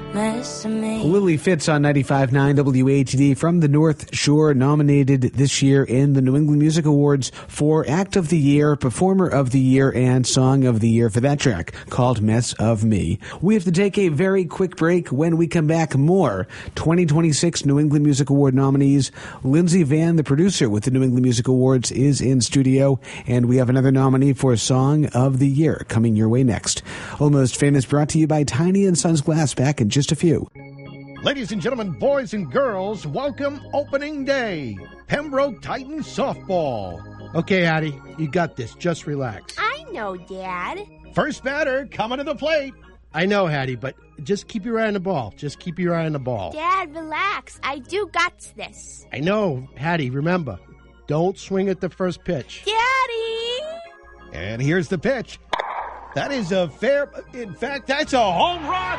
mess of me. Lily Fitz on 95.9 WATD from the North Shore, nominated this year in the New England Music Awards for Act of the Year, Performer of the Year, and Song of the Year for that track called Mess of Me. We have to take a very quick break. When we come back, more 2026 New England Music Award nominees. Lindsay Vann, the producer with the New England Music Awards, is in studio, and we have another nominee for Song of the Year coming your way next. Almost Famous brought to you by Tiny & Sons Glass, back in just a few. Ladies and gentlemen, boys and girls, welcome opening day. Pembroke Titans softball. Okay, Addie, you got this. Just relax. I know, Dad. First batter coming to the plate. I know, Hattie, but just keep your eye on the ball. Just keep your eye on the ball. Dad, relax. I do got this. I know, Hattie, remember, don't swing at the first pitch. Daddy! And here's the pitch. That is a fair... In fact, that's a home run!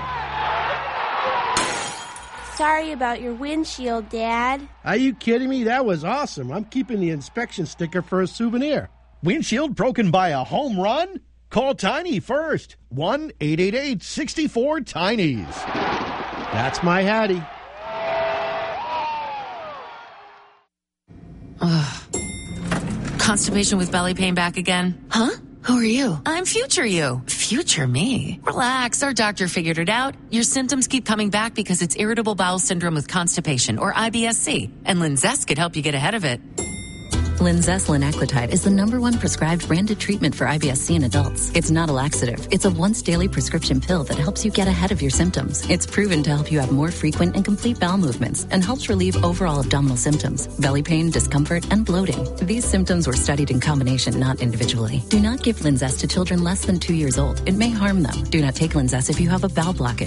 Sorry about your windshield, Dad. Are you kidding me? That was awesome. I'm keeping the inspection sticker for a souvenir. Windshield broken by a home run? Call Tiny first. 1-888-64-TINIES. That's my Hattie. Constipation with belly pain back again? Huh? Who are you? I'm future you. Future me. Relax, our doctor figured it out. Your symptoms keep coming back because it's irritable bowel syndrome with constipation, or IBS-C, and Linzess could help you get ahead of it. Linzess linaclotide is the #1 prescribed branded treatment for IBS-C in adults. It's not a laxative. It's a once-daily prescription pill that helps you get ahead of your symptoms. It's proven to help you have more frequent and complete bowel movements and helps relieve overall abdominal symptoms, belly pain, discomfort, and bloating. These symptoms were studied in combination, not individually. Do not give Linzess to children less than 2 years old. It may harm them. Do not take Linzess if you have a bowel blockage.